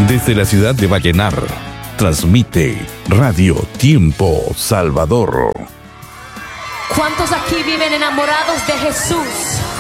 Desde la ciudad de Vallenar, transmite Radio Tiempo Salvador. ¿Cuántos aquí viven enamorados de Jesús?